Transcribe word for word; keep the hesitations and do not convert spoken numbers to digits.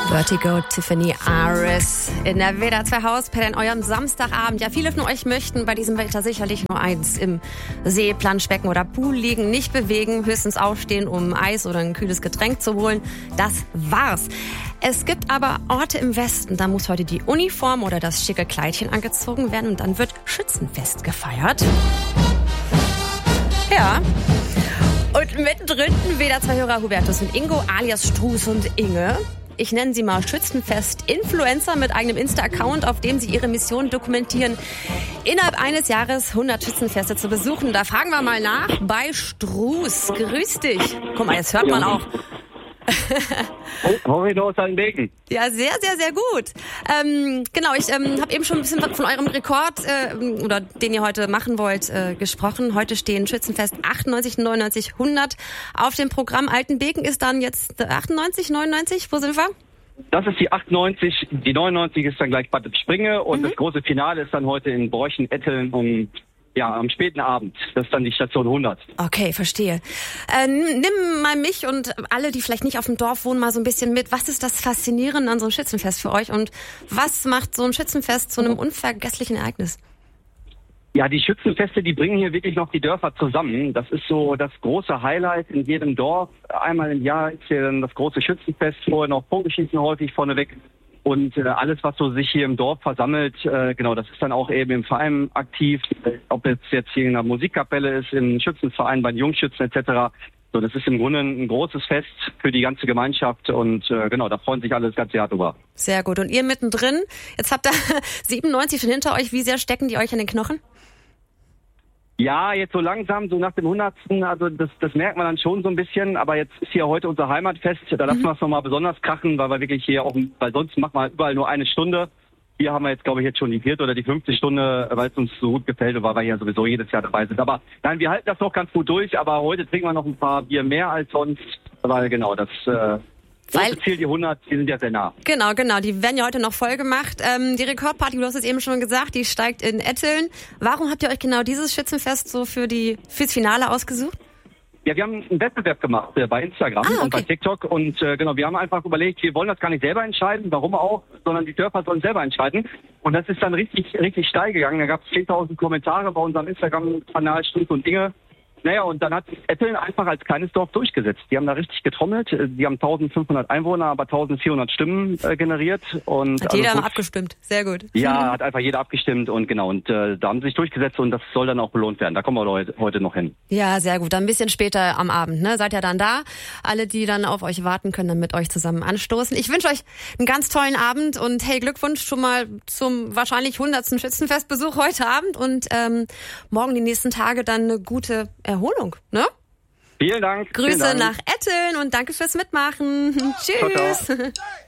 Vertigo, Tiffany Aris in der W D R zwei Hausperle an eurem Samstagabend. Ja, viele von euch möchten bei diesem Wetter sicherlich nur eins: im See, Planschbecken oder Pool liegen, nicht bewegen, höchstens aufstehen, um Eis oder ein kühles Getränk zu holen. Das war's. Es gibt aber Orte im Westen, da muss heute die Uniform oder das schicke Kleidchen angezogen werden und dann wird Schützenfest gefeiert. Ja. Und mittendrin W D R zwei-Hörer Hubertus und Ingo alias Struß und Inge. Ich nenne sie mal Schützenfest-Influencer mit eigenem Insta-Account, auf dem sie ihre Mission dokumentieren, innerhalb eines Jahres hundert Schützenfeste zu besuchen. Da fragen wir mal nach bei Struß. Grüß dich. Guck mal, jetzt hört man auch. Horridor aus Altenbeken. Ja, sehr, sehr, sehr gut. Ähm, genau, ich ähm, habe eben schon ein bisschen von eurem Rekord, äh, oder den ihr heute machen wollt, äh, gesprochen. Heute stehen Schützenfest achtundneunzig, neunundneunzig, hundert auf dem Programm. Altenbeken ist dann jetzt achtundneunzig, neunundneunzig. Wo sind wir? Das ist die achtundneunzig, die neunundneunzig ist dann gleich Bad Springe und mhm. das große Finale ist dann heute in Borchen-Etteln um Ja, am späten Abend. Das ist dann die Station hundert. Okay, verstehe. Äh, nimm mal mich und alle, die vielleicht nicht auf dem Dorf wohnen, mal so ein bisschen mit. Was ist das Faszinierende an so einem Schützenfest für euch und was macht so ein Schützenfest zu einem unvergesslichen Ereignis? Ja, die Schützenfeste, die bringen hier wirklich noch die Dörfer zusammen. Das ist so das große Highlight in jedem Dorf. Einmal im Jahr ist hier dann das große Schützenfest, vorher noch Bogenschießen häufig vorneweg. Und äh, alles, was so sich hier im Dorf versammelt, äh, genau, das ist dann auch eben im Verein aktiv. Ob es jetzt hier in der Musikkapelle ist, im Schützenverein, bei den Jungschützen et cetera. So, das ist im Grunde ein großes Fest für die ganze Gemeinschaft und äh, genau, da freuen sich alle das ganze Jahr drüber. Sehr gut. Und ihr mittendrin, jetzt habt ihr siebenundneunzig schon hinter euch. Wie sehr stecken die euch an den Knochen? Ja, jetzt so langsam, so nach dem hundertsten Also das, das merkt man dann schon so ein bisschen. Aber jetzt ist hier heute unser Heimatfest. Da lassen mhm. wir es nochmal besonders krachen, weil wir wirklich hier auch, weil sonst machen wir überall nur eine Stunde. Hier haben wir jetzt, glaube ich, jetzt schon die vierte oder die fünfte Stunde, weil es uns so gut gefällt und weil wir hier sowieso jedes Jahr dabei sind. Aber nein, wir halten das noch ganz gut durch. Aber heute trinken wir noch ein paar Bier mehr als sonst, weil genau das... Äh, Weil, Ziel die hundert, die sind ja sehr nah. Genau, genau. Die werden ja heute noch voll gemacht. Ähm, die Rekordparty, du hast es eben schon gesagt, die steigt in Etteln. Warum habt ihr euch genau dieses Schützenfest so für die fürs Finale ausgesucht? Ja, wir haben einen Wettbewerb gemacht äh, bei Instagram ah, okay. und bei TikTok. Und äh, genau, wir haben einfach überlegt, wir wollen das gar nicht selber entscheiden, warum auch, sondern die Dörfer sollen selber entscheiden. Und das ist dann richtig richtig steil gegangen. Da gab es zehntausend Kommentare bei unserem Instagram-Kanal Struß und Inge. Naja, und dann hat Etteln einfach als kleines Dorf durchgesetzt. Die haben da richtig getrommelt. Die haben eintausendfünfhundert Einwohner, aber eintausendvierhundert Stimmen äh, generiert. Und hat jeder also, mal abgestimmt. Sehr gut. Ja, hat einfach jeder abgestimmt und genau. Und äh, da haben sie sich durchgesetzt und das soll dann auch belohnt werden. Da kommen wir heute, heute noch hin. Ja, sehr gut. Dann ein bisschen später am Abend, ne? Seid ihr dann da? Alle, die dann auf euch warten, können dann mit euch zusammen anstoßen. Ich wünsche euch einen ganz tollen Abend und hey, Glückwunsch schon mal zum wahrscheinlich hundertsten Schützenfestbesuch heute Abend und ähm, morgen die nächsten Tage dann eine gute Erholung, ne? Vielen Dank. Grüße Vielen Dank. nach Etteln und danke fürs Mitmachen. Tschüss. Ciao, ciao.